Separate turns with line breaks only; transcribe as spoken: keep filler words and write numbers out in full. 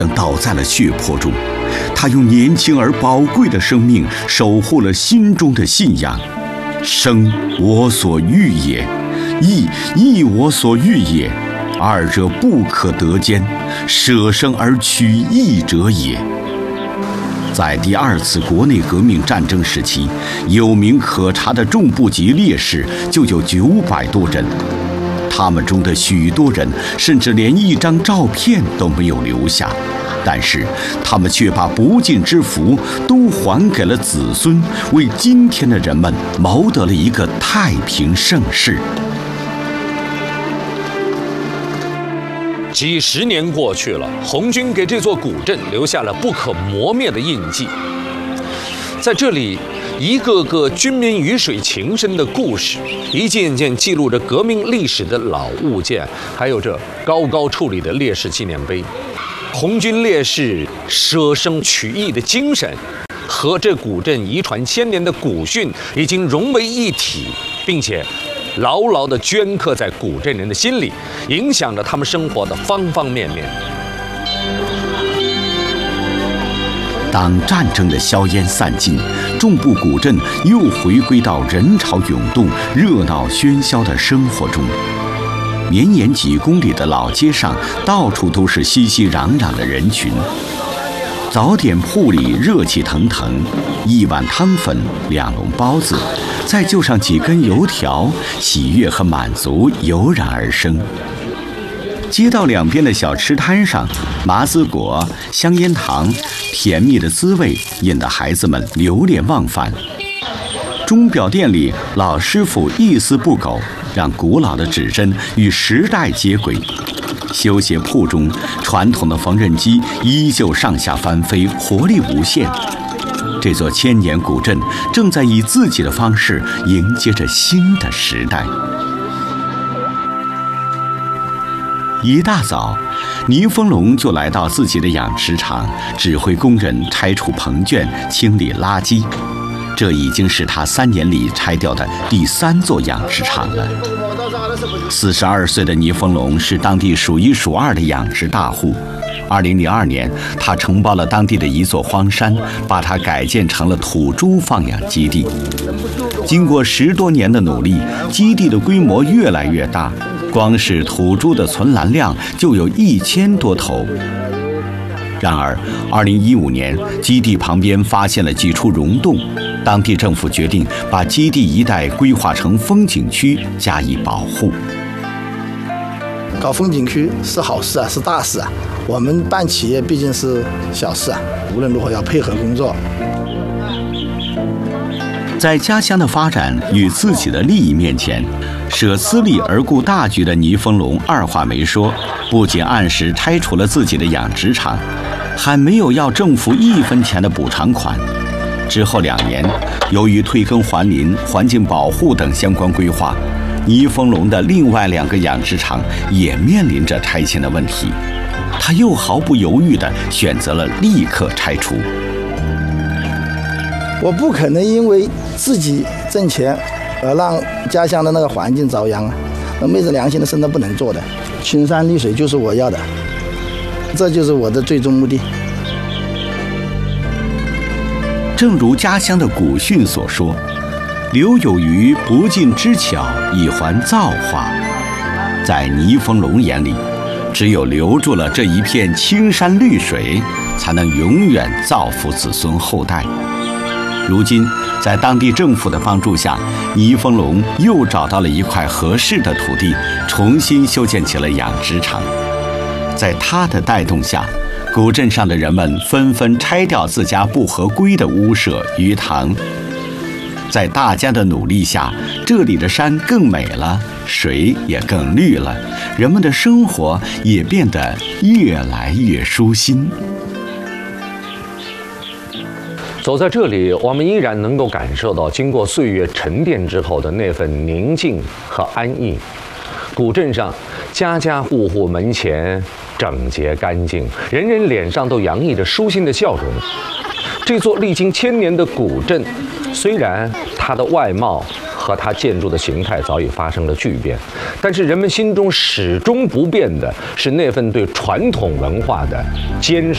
倒在了血泊中。他用年轻而宝贵的生命守护了心中的信仰。生我所欲也，义亦我所欲也，二者不可得兼，舍生而取义者也。在第二次国内革命战争时期，有名可查的重部级烈士就有九百多人，他们中的许多人甚至连一张照片都没有留下，但是他们却把不尽之福都还给了子孙，为今天的人们谋得了一个太平盛世。
几十年过去了，红军给这座古镇留下了不可磨灭的印记。在这里，一个个军民鱼水情深的故事，一件件记录着革命历史的老物件，还有这高高矗立的烈士纪念碑。红军烈士舍生取义的精神，和这古镇遗传千年的古训已经融为一体，并且牢牢地镌刻在古镇人的心里，影响着他们生活的方方面面。
当战争的硝烟散尽，重部古镇又回归到人潮涌动、热闹喧嚣的生活中。绵延几公里的老街上，到处都是熙熙攘攘的人群。早点铺里热气腾腾，一碗汤粉，两笼包子，再就上几根油条，喜悦和满足油然而生。街道两边的小吃摊上，麻糍果、香烟糖，甜蜜的滋味引得孩子们流连忘返。钟表店里，老师傅一丝不苟，让古老的指针与时代接轨。修鞋铺中，传统的缝纫机依旧上下翻飞，活力无限。这座千年古镇正在以自己的方式迎接着新的时代。一大早，倪风龙就来到自己的养殖场，指挥工人拆除棚圈、清理垃圾。这已经是他三年里拆掉的第三座养殖场了。四十二岁的倪风龙是当地数一数二的养殖大户。二零零二年，他承包了当地的一座荒山，把它改建成了土猪放养基地。经过十多年的努力，基地的规模越来越大，光是土猪的存栏量就有一千多头。然而，二零一五年，基地旁边发现了几处溶洞，当地政府决定把基地一带规划成风景区，加以保护。
搞风景区是好事啊，是大事啊。我们办企业毕竟是小事啊，无论如何要配合工作。
在家乡的发展与自己的利益面前，舍私利而顾大局的倪风龙二话没说，不仅按时拆除了自己的养殖场，还没有要政府一分钱的补偿款。之后两年，由于退耕还林、环境保护等相关规划，倪风龙的另外两个养殖场也面临着拆迁的问题，他又毫不犹豫地选择了立刻拆除。
我不可能因为自己挣钱而让家乡的那个环境遭殃啊！那昧着良心的事那不能做的。青山绿水就是我要的，这就是我的最终目的。
正如家乡的古训所说，留有余不尽之巧，以还造化。在倪风龙眼里，只有留住了这一片青山绿水，才能永远造福子孙后代。如今，在当地政府的帮助下，倪风龙又找到了一块合适的土地，重新修建起了养殖场。在他的带动下，古镇上的人们纷纷拆掉自家不合规的屋舍、鱼塘。在大家的努力下，这里的山更美了，水也更绿了，人们的生活也变得越来越舒心。
走在这里，我们依然能够感受到经过岁月沉淀之后的那份宁静和安逸。古镇上，家家户户门前整洁干净，人人脸上都洋溢着舒心的笑容。这座历经千年的古镇，虽然它的外貌和它建筑的形态早已发生了巨变，但是人们心中始终不变的是那份对传统文化的坚守。